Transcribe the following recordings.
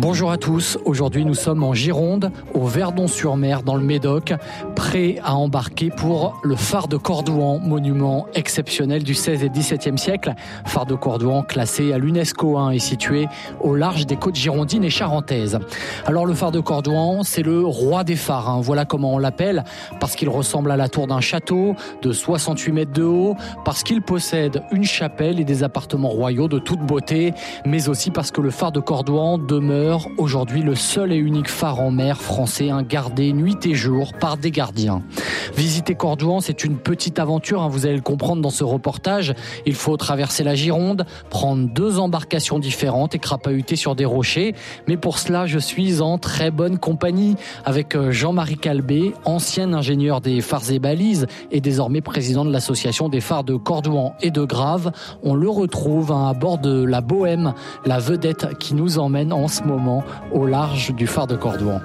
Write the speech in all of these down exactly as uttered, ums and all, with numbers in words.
Bonjour à tous, aujourd'hui nous sommes en Gironde, au Verdon-sur-Mer dans le Médoc, prêts à embarquer pour le phare de Cordouan, monument exceptionnel du seizième et dix-septième siècle. Phare de Cordouan classé à l'UNESCO hein, et situé au large des côtes girondines et charentaises. Alors le phare de Cordouan, c'est le roi des phares, hein. Voilà comment on l'appelle, parce qu'il ressemble à la tour d'un château de soixante-huit mètres de haut, parce qu'il possède une chapelle et des appartements royaux de toute beauté, mais aussi parce que le phare de Cordouan demeure aujourd'hui le seul et unique phare en mer français hein, gardé nuit et jour par des gardiens. Visiter Cordouan, c'est une petite aventure, hein, vous allez le comprendre dans ce reportage. Il faut traverser la Gironde, prendre deux embarcations différentes et crapahuter sur des rochers. Mais pour cela, je suis en très bonne compagnie avec Jean-Marie Calbé, ancien ingénieur des phares et balises et désormais président de l'association des phares de Cordouan et de Graves. On le retrouve hein, à bord de la Bohème, la vedette qui nous emmène en ce moment au large du phare de Cordouan.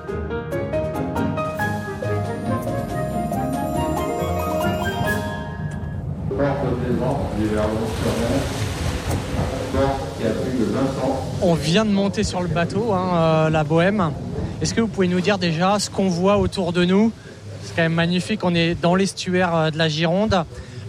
On vient de monter sur le bateau, hein, euh, la Bohème. Est-ce que vous pouvez nous dire déjà ce qu'on voit autour de nous ? C'est quand même magnifique, on est dans l'estuaire de la Gironde.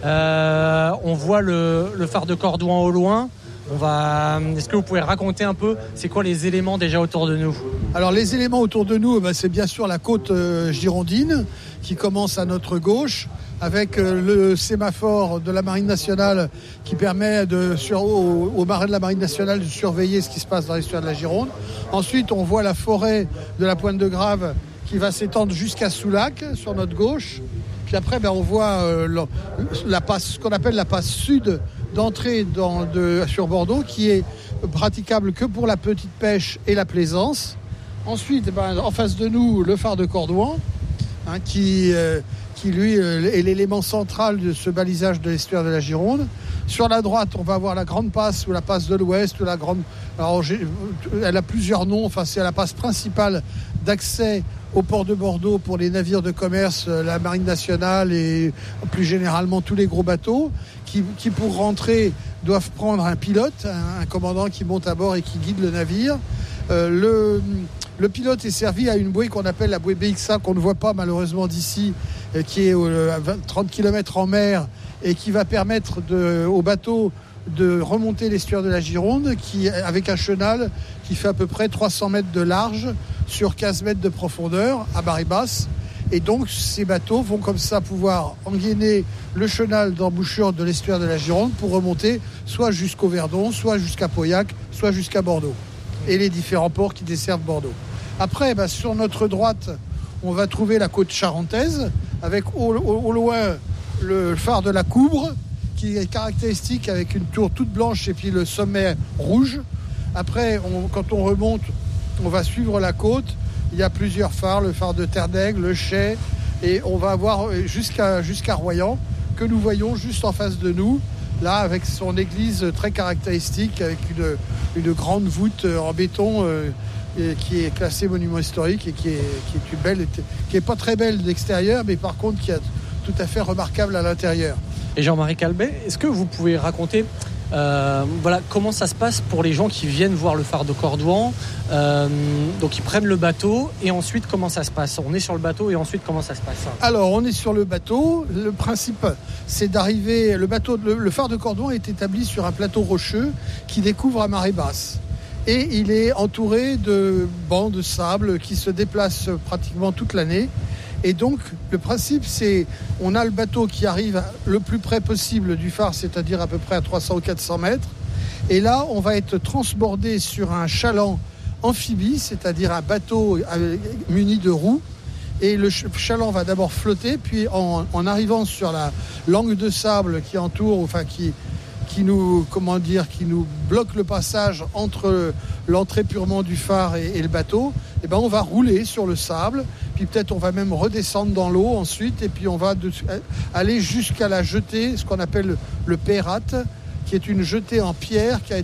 Euh, on voit le, le phare de Cordouan au loin. On va... Est-ce que vous pouvez raconter un peu, c'est quoi les éléments déjà autour de nous ? Alors les éléments autour de nous, ben, c'est bien sûr la côte euh, girondine qui commence à notre gauche, avec euh, le sémaphore de la Marine nationale qui permet de, sur, aux, aux marins de la Marine nationale de surveiller ce qui se passe dans l'estuaire de la Gironde. Ensuite, on voit la forêt de la Pointe de Grave qui va s'étendre jusqu'à Soulac, sur notre gauche. Puis après, ben, on voit euh, la, la passe, ce qu'on appelle la passe sud d'entrée dans, de, sur Bordeaux, qui est praticable que pour la petite pêche et la plaisance. Ensuite, ben, en face de nous, le phare de Cordouan, hein, qui, euh, qui lui est l'élément central de ce balisage de l'estuaire de la Gironde. Sur la droite, on va avoir la Grande Passe ou la Passe de l'Ouest ou la Grande. Alors, elle a plusieurs noms. Enfin, c'est la passe principale d'accès au port de Bordeaux pour les navires de commerce, la Marine nationale et plus généralement tous les gros bateaux qui, qui pour rentrer doivent prendre un pilote, un, un commandant qui monte à bord et qui guide le navire. Euh, le, le pilote est servi à une bouée qu'on appelle la bouée B X A, qu'on ne voit pas malheureusement d'ici, euh, qui est euh, à vingt, trente kilomètres en mer et qui va permettre de, au bateau de remonter l'estuaire de la Gironde qui, avec un chenal qui fait à peu près trois cents mètres de large sur quinze mètres de profondeur à marée basse. Et donc ces bateaux vont comme ça pouvoir engainer le chenal d'embouchure de l'estuaire de la Gironde pour remonter soit jusqu'au Verdon, soit jusqu'à Pauillac, soit jusqu'à Bordeaux et les différents ports qui desservent Bordeaux. Après, bah, sur notre droite, on va trouver la côte charentaise avec au, au, au loin le phare de la Coubre qui est caractéristique avec une tour toute blanche et puis le sommet rouge. Après, on, quand on remonte, on va suivre la côte. Il y a plusieurs phares, le phare de Ternègue, le Chay, et on va avoir jusqu'à, jusqu'à Royan, que nous voyons juste en face de nous, là, avec son église très caractéristique, avec une, une grande voûte en béton euh, et qui est classée monument historique et qui est, qui est une belle, qui est pas très belle d'extérieur, mais par contre qui est tout à fait remarquable à l'intérieur. Et Jean-Marie Calbé, est-ce que vous pouvez raconter euh, voilà, comment ça se passe pour les gens qui viennent voir le phare de Cordouan, euh, donc ils prennent le bateau et ensuite comment ça se passe ? On est sur le bateau et ensuite comment ça se passe ? Alors on est sur le bateau, le principe c'est d'arriver, le, bateau, le, le phare de Cordouan est établi sur un plateau rocheux qui découvre à marée basse. Et il est entouré de bancs de sable qui se déplacent pratiquement toute l'année. Et donc, le principe, c'est on a le bateau qui arrive le plus près possible du phare, c'est-à-dire à peu près à trois cents ou quatre cents mètres. Et là, on va être transbordé sur un chaland amphibie, c'est-à-dire un bateau muni de roues. Et le chaland va d'abord flotter, puis en, en arrivant sur la langue de sable qui entoure, enfin qui, qui nous, comment dire, qui nous bloque le passage entre l'entrée purement du phare et, et le bateau, et ben on va rouler sur le sable. Puis peut-être on va même redescendre dans l'eau ensuite, et puis on va de, aller jusqu'à la jetée, ce qu'on appelle le, le Pérate, qui est une jetée en pierre qui a été